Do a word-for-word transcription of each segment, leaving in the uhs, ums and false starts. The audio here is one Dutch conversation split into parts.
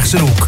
Haagse Hoek.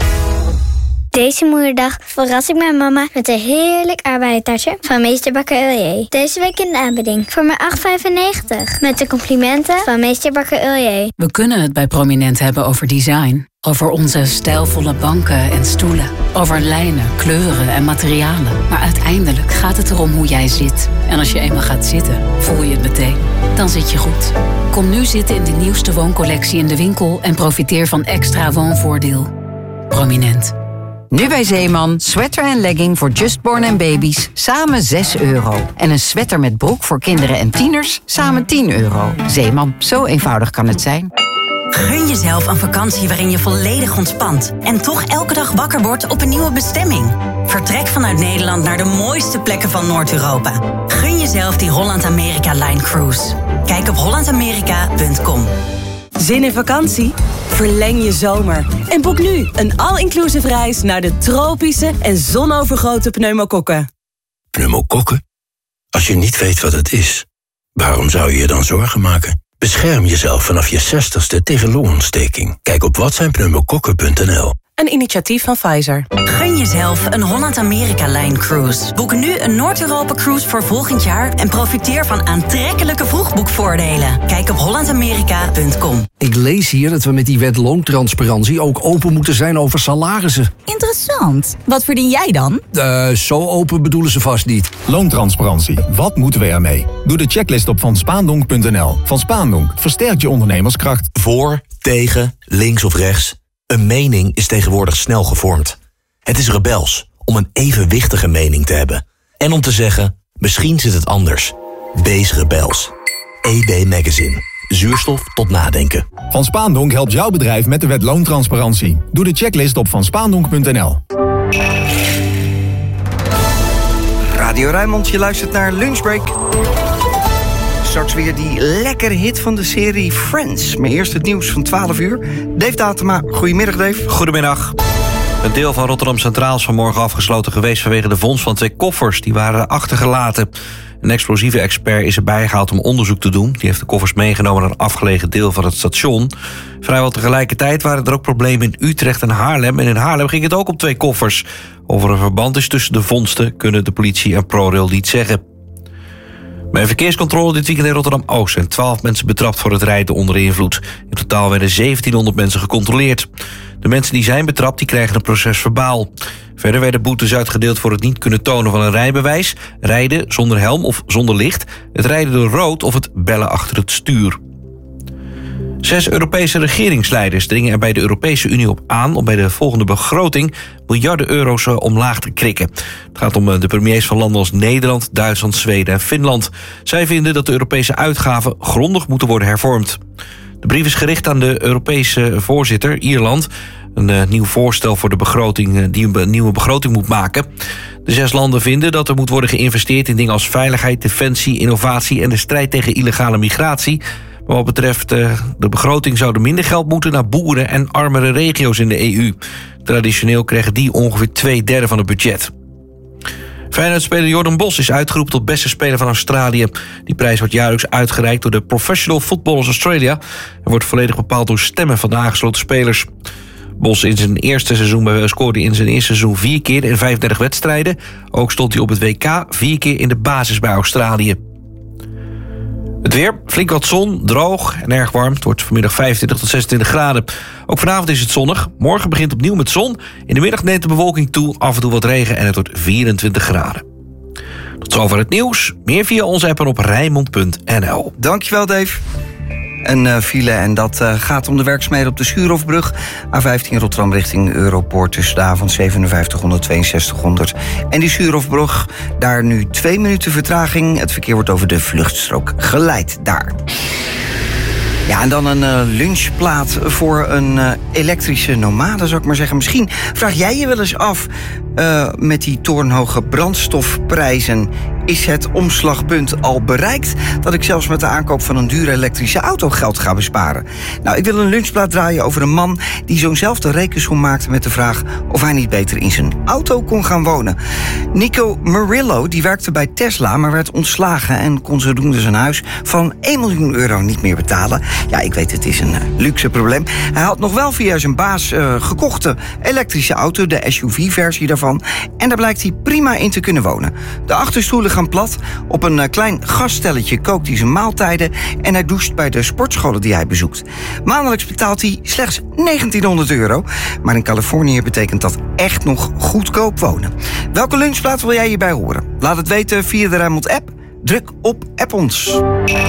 Deze moederdag verras ik mijn mama met een heerlijk aardbeientaartje van meester Bakker Uljee. Deze week in de aanbieding voor maar acht vijfennegentig. Met de complimenten van meester Bakker Uljee. We kunnen het bij Prominent hebben over design. Over onze stijlvolle banken en stoelen. Over lijnen, kleuren en materialen. Maar uiteindelijk gaat het erom hoe jij zit. En als je eenmaal gaat zitten, voel je het meteen. Dan zit je goed. Kom nu zitten in de nieuwste wooncollectie in de winkel en profiteer van extra woonvoordeel. Prominent. Nu bij Zeeman, sweater en legging voor Justborn en baby's, samen zes euro. En een sweater met broek voor kinderen en tieners, samen tien euro. Zeeman, zo eenvoudig kan het zijn. Gun jezelf een vakantie waarin je volledig ontspant en toch elke dag wakker wordt op een nieuwe bestemming. Vertrek vanuit Nederland naar de mooiste plekken van Noord-Europa. Gun jezelf die Holland-Amerika-Line Cruise. Kijk op holland amerika punt com. Zin in vakantie? Verleng je zomer en boek nu een all-inclusive reis naar de tropische en zonovergoten pneumokokken. Pneumokokken? Als je niet weet wat het is, waarom zou je je dan zorgen maken? Bescherm jezelf vanaf je zestigste tegen longontsteking. Kijk op wat zijn pneumokokken punt n l. Een initiatief van Pfizer. Gun jezelf een Holland-Amerika-Line Cruise. Boek nu een Noord-Europa-cruise voor volgend jaar en profiteer van aantrekkelijke vroegboekvoordelen. Kijk op holland amerika punt com. Ik lees hier dat we met die wet loontransparantie ook open moeten zijn over salarissen. Interessant. Wat verdien jij dan? Uh, zo open bedoelen ze vast niet. Loontransparantie. Wat moeten we ermee? Doe de checklist op van spaandonk punt n l. Van Spaandonk versterkt je ondernemerskracht. Voor, tegen, links of rechts. Een mening is tegenwoordig snel gevormd. Het is rebels om een evenwichtige mening te hebben. En om te zeggen, misschien zit het anders. Wees rebels. E B Magazine. Zuurstof tot nadenken. Van Spaandonk helpt jouw bedrijf met de wet loontransparantie. Doe de checklist op van spaandonk punt n l. Radio Rijnmond, je luistert naar Lunchbreak. Straks weer die lekkere hit van de serie Friends. Maar eerst het nieuws van twaalf uur. Dave Datema, goedemiddag Dave. Goedemiddag. Een deel van Rotterdam Centraal is vanmorgen afgesloten geweest vanwege de vondst van twee koffers. Die waren achtergelaten. Een explosieve expert is erbij gehaald om onderzoek te doen. Die heeft de koffers meegenomen naar een afgelegen deel van het station. Vrijwel tegelijkertijd waren er ook problemen in Utrecht en Haarlem. En in Haarlem ging het ook om twee koffers. Of er een verband is tussen de vondsten kunnen de politie en ProRail niet zeggen. Bij een verkeerscontrole dit weekend in Rotterdam-Oost zijn twaalf mensen betrapt voor het rijden onder invloed. In totaal werden zeventienhonderd mensen gecontroleerd. De mensen die zijn betrapt die krijgen een procesverbaal. Verder werden boetes uitgedeeld voor het niet kunnen tonen van een rijbewijs, rijden zonder helm of zonder licht, het rijden door rood of het bellen achter het stuur. Zes Europese regeringsleiders dringen er bij de Europese Unie op aan om bij de volgende begroting miljarden euro's omlaag te krikken. Het gaat om de premiers van landen als Nederland, Duitsland, Zweden en Finland. Zij vinden dat de Europese uitgaven grondig moeten worden hervormd. De brief is gericht aan de Europese voorzitter, Ierland. Een uh, nieuw voorstel voor de begroting uh, die een nieuwe begroting moet maken. De zes landen vinden dat er moet worden geïnvesteerd in dingen als veiligheid, defensie, innovatie en de strijd tegen illegale migratie. Maar wat betreft uh, de begroting zou er minder geld moeten naar boeren en armere regio's in de E U. Traditioneel krijgen die ongeveer twee derde van het budget. Feyenoord-speler Jordan Bos is uitgeroepen tot beste speler van Australië. Die prijs wordt jaarlijks uitgereikt door de Professional Footballers Australia en wordt volledig bepaald door stemmen van de aangesloten spelers. Bos in zijn eerste seizoen bij scoorde in zijn eerste seizoen vier keer in vijfendertig wedstrijden. Ook stond hij op het W K vier keer in de basis bij Australië. Het weer, flink wat zon, droog en erg warm. Het wordt vanmiddag vijfentwintig tot zesentwintig graden. Ook vanavond is het zonnig. Morgen begint opnieuw met zon. In de middag neemt de bewolking toe, af en toe wat regen en het wordt vierentwintig graden. Tot zover het nieuws. Meer via onze app en op rijnmond punt n l. Dankjewel Dave. Een uh, file en dat uh, gaat om de werkzaamheden op de Schuurhofbrug. A vijftien Rotterdam richting Europoort tussen de avond zevenenvijftighonderd, tweeënzestighonderd. En die Schuurhofbrug, daar nu twee minuten vertraging. Het verkeer wordt over de vluchtstrook geleid daar. Ja, en dan een uh, lunchplaat voor een uh, elektrische nomade, zou ik maar zeggen. Misschien vraag jij je wel eens af uh, met die torenhoge brandstofprijzen. is het omslagpunt al bereikt dat ik zelfs met de aankoop van een dure elektrische auto geld ga besparen? Nou, ik wil een lunchplaat draaien over een man die zo'nzelfde rekensom maakte met de vraag of hij niet beter in zijn auto kon gaan wonen. Nico Murillo, die werkte bij Tesla, maar werd ontslagen en kon zodoende zijn huis van één miljoen euro niet meer betalen. Ja, ik weet, het is een uh, luxe probleem. Hij had nog wel via zijn baas uh, gekochte elektrische auto, de S U V-versie daarvan, en daar blijkt hij prima in te kunnen wonen. De achterstoelen gaan plat, op een uh, klein gasstelletje kookt hij zijn maaltijden en hij doucht bij de sportscholen die hij bezoekt. Maandelijks betaalt hij slechts negentienhonderd euro, maar in Californië betekent dat echt nog goedkoop wonen. Welke lunchplaat wil jij hierbij horen? Laat het weten via de Rijnmond-app. Druk op App ons.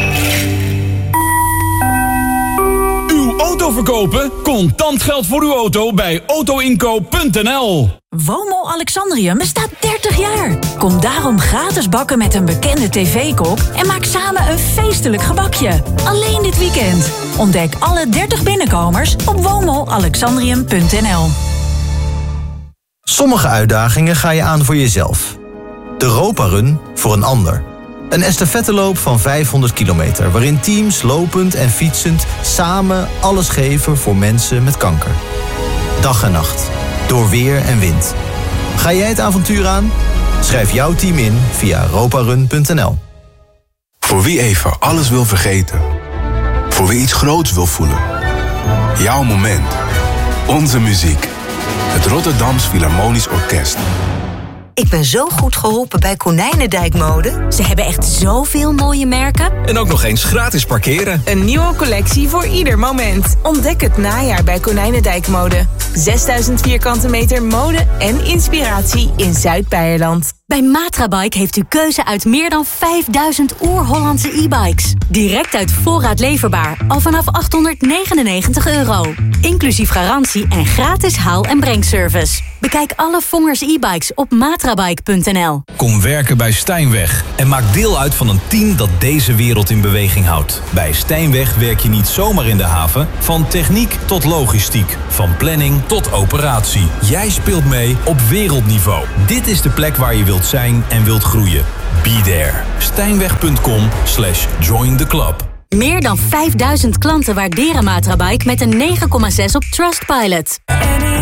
Uw auto verkopen? Contant geld voor uw auto bij autoinkoop punt n l. WOMO Alexandrium bestaat dertig jaar. Kom daarom gratis bakken met een bekende tv-kok en maak samen een feestelijk gebakje. Alleen dit weekend. Ontdek alle dertig binnenkomers op womo alexandrium punt n l. Sommige uitdagingen ga je aan voor jezelf. De Europa Run voor een ander. Een estafetteloop van vijfhonderd kilometer... waarin teams lopend en fietsend samen alles geven voor mensen met kanker. Dag en nacht. Door weer en wind. Ga jij het avontuur aan? Schrijf jouw team in via europa run punt n l. Voor wie even alles wil vergeten. Voor wie iets groots wil voelen. Jouw moment. Onze muziek. Het Rotterdams Philharmonisch Orkest. Ik ben zo goed geholpen bij Konijnendijk Mode. Ze hebben echt zoveel mooie merken. En ook nog eens gratis parkeren. Een nieuwe collectie voor ieder moment. Ontdek het najaar bij Konijnendijk Mode. zesduizend vierkante meter mode en inspiratie in Zuid-Beierland. Bij Matrabike heeft u keuze uit meer dan vijfduizend oer-Hollandse e-bikes. Direct uit voorraad leverbaar, al vanaf achthonderdnegenennegentig euro. Inclusief garantie en gratis haal- en brengservice. Bekijk alle Vongers e-bikes op matrabike punt n l. Kom werken bij Stijnweg en maak deel uit van een team dat deze wereld in beweging houdt. Bij Stijnweg werk je niet zomaar in de haven. Van techniek tot logistiek, van planning tot operatie. Jij speelt mee op wereldniveau. Dit is de plek waar je wilt zijn en wilt groeien. Be there. Stijnweg punt com slash join the club. Meer dan vijfduizend klanten waarderen Matrabike met een negen komma zes op Trustpilot.